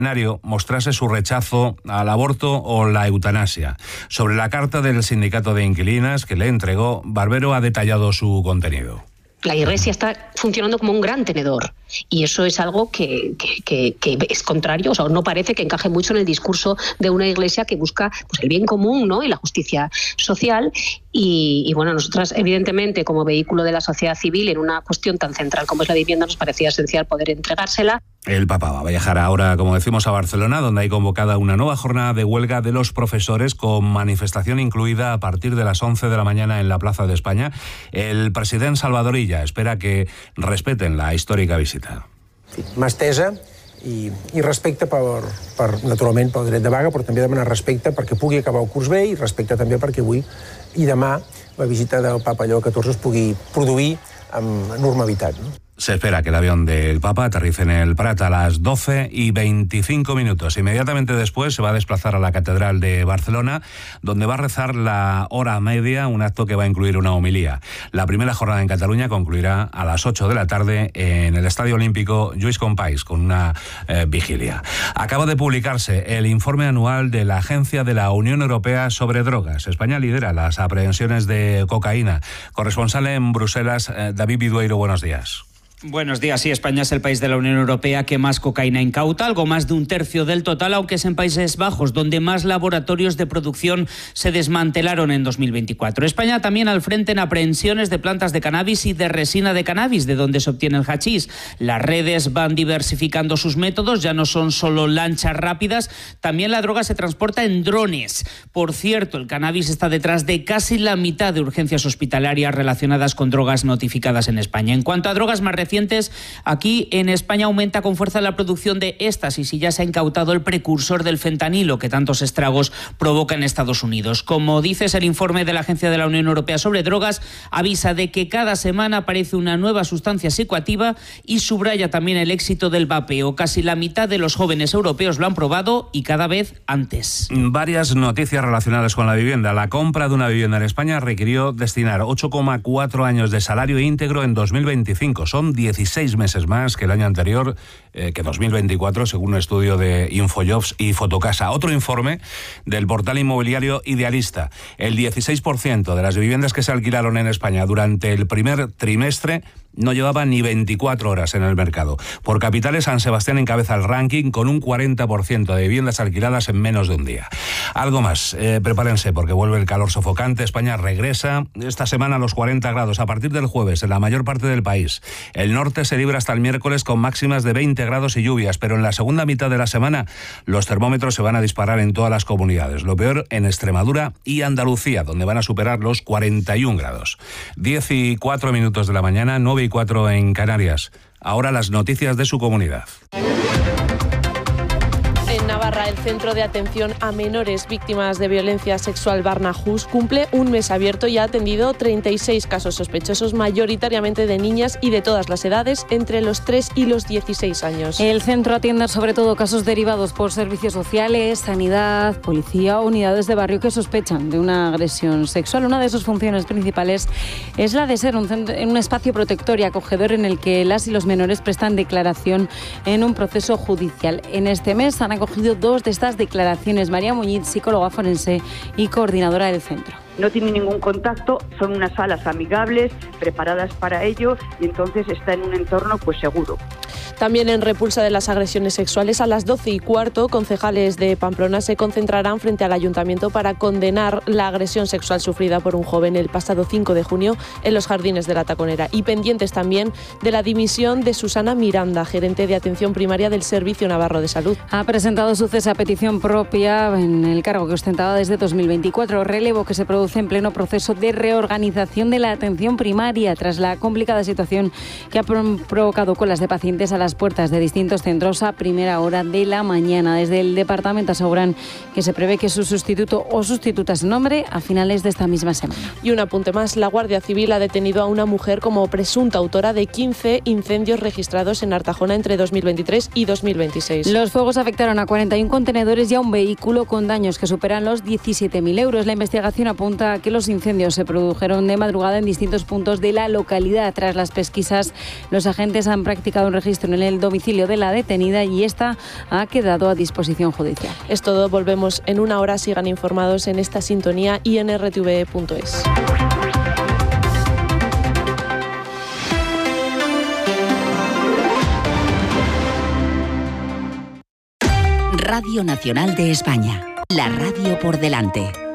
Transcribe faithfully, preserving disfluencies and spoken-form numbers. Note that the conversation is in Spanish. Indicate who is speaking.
Speaker 1: mostrase su rechazo al aborto o la eutanasia. Sobre la carta del sindicato de inquilinas que le entregó, Barbero ha detallado su contenido.
Speaker 2: La Iglesia está funcionando como un gran tenedor y eso es algo que, que, que, que es contrario, o sea, no parece que encaje mucho en el discurso de una Iglesia que busca pues, el bien común, ¿no?, y la justicia social. Y, y bueno, nosotras evidentemente como vehículo de la sociedad civil en una cuestión tan central como es la vivienda nos parecía esencial poder entregársela.
Speaker 1: El Papa va a viajar ahora, como decimos, a Barcelona, donde hay convocada una nueva jornada de huelga de los profesores con manifestación incluida a partir de las once de la mañana en la Plaza de España. El presidente Salvador Illa espera que respeten la histórica visita.
Speaker 3: Mà estesa i, i respecte per, per, naturalment pel dret de vaga, però també demanar respecte perquè pugui acabar el curs bé i respecte també perquè avui i demà la visita del Papa Lleó catorze es pugui produir amb normalitat, no?
Speaker 1: Se espera que el avión del Papa aterrice en el Prat a las doce y veinticinco minutos. Inmediatamente después se va a desplazar a la Catedral de Barcelona, donde va a rezar la hora media, un acto que va a incluir una homilía. La primera jornada en Cataluña concluirá a las ocho de la tarde en el Estadio Olímpico Lluís Companys, con una eh, vigilia. Acaba de publicarse el informe anual de la Agencia de la Unión Europea sobre Drogas. España lidera las aprehensiones de cocaína. Corresponsal en Bruselas, eh, David Vidueiro, buenos días.
Speaker 4: Buenos días. Sí, España es el país de la Unión Europea que más cocaína incauta, algo más de un tercio del total, aunque es en Países Bajos, donde más laboratorios de producción se desmantelaron en dos mil veinticuatro. España también al frente en aprehensiones de plantas de cannabis y de resina de cannabis, de donde se obtiene el hachís. Las redes van diversificando sus métodos, ya no son solo lanchas rápidas, también la droga se transporta en drones. Por cierto, el cannabis está detrás de casi la mitad de urgencias hospitalarias relacionadas con drogas notificadas en España. En cuanto a drogas más recientes, aquí en España aumenta con fuerza la producción de éxtasis y ya se ha incautado el precursor del fentanilo que tantos estragos provoca en Estados Unidos. Como dices, el informe de la Agencia de la Unión Europea sobre Drogas avisa de que cada semana aparece una nueva sustancia psicoactiva y subraya también el éxito del vapeo. Casi la mitad de los jóvenes europeos lo han probado y cada vez antes.
Speaker 1: Varias noticias relacionadas con la vivienda. La compra de una vivienda en España requirió destinar ocho coma cuatro años de salario íntegro en dos mil veinticinco. Son dieciséis meses más que el año anterior, eh, que dos mil veinticuatro, según un estudio de Infojobs y Fotocasa. Otro informe del portal inmobiliario Idealista. El dieciséis por ciento de las viviendas que se alquilaron en España durante el primer trimestre no llevaba ni veinticuatro horas en el mercado. Por capitales, San Sebastián encabeza el ranking con un cuarenta por ciento de viviendas alquiladas en menos de un día. Algo más, eh, prepárense porque vuelve el calor sofocante. España regresa esta semana a los cuarenta grados a partir del jueves en la mayor parte del país. El norte se libra hasta el miércoles con máximas de veinte grados y lluvias, pero en la segunda mitad de la semana los termómetros se van a disparar en todas las comunidades. Lo peor en Extremadura y Andalucía, donde van a superar los cuarenta y un grados. diez y cuatro minutos de la mañana, nueve y cuatro en Canarias. Ahora las noticias de su comunidad.
Speaker 5: En Navarra, el Centro de Atención a Menores Víctimas de Violencia Sexual Barnahus cumple un mes abierto y ha atendido treinta y seis casos sospechosos, mayoritariamente de niñas y de todas las edades, entre los tres y los dieciséis años.
Speaker 6: El centro atiende sobre todo casos derivados por servicios sociales, sanidad, policía o unidades de barrio que sospechan de una agresión sexual. Una de sus funciones principales es la de ser un, centro, un espacio protector y acogedor en el que las y los menores prestan declaración en un proceso judicial. En este mes han acogido dos de estas declaraciones. María Muñiz, psicóloga forense y coordinadora del centro.
Speaker 7: No tienen ningún contacto, son unas salas amigables, preparadas para ello y entonces está en un entorno pues seguro.
Speaker 5: También en repulsa de las agresiones sexuales, a las doce y cuarto, concejales de Pamplona se concentrarán frente al ayuntamiento para condenar la agresión sexual sufrida por un joven el pasado cinco de junio en los jardines de la Taconera. Y pendientes también de la dimisión de Susana Miranda, gerente de atención primaria del Servicio Navarro de Salud.
Speaker 6: Ha presentado su cese a petición propia en el cargo que ostentaba desde dos mil veinticuatro, relevo que se produce en pleno proceso de reorganización de la atención primaria tras la complicada situación que ha provocado colas de pacientes a las puertas de distintos centros a primera hora de la mañana. Desde el departamento aseguran que se prevé que su sustituto o sustituta se nombre a finales de esta misma semana.
Speaker 5: Y un apunte más, la Guardia Civil ha detenido a una mujer como presunta autora de quince incendios registrados en Artajona entre dos mil veintitrés y dos mil veintiséis.
Speaker 6: Los fuegos afectaron a cuarenta y uno contenedores y a un vehículo con daños que superan los diecisiete mil euros. La investigación apunta a que los incendios se produjeron de madrugada en distintos puntos de la localidad. Tras las pesquisas, los agentes han practicado un registro registro en el domicilio de la detenida y esta ha quedado a disposición judicial.
Speaker 5: Es todo, volvemos en una hora. Sigan informados en esta sintonía y en r t v punto es.
Speaker 8: Radio Nacional de España, la radio por delante.